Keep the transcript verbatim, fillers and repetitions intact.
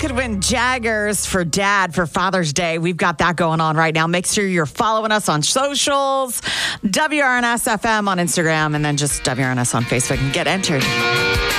could win Jaggers for dad for Father's Day. We've got that going on right now. Make sure you're following us on socials, W R N S F M on Instagram, and then just W R N S on Facebook and get entered.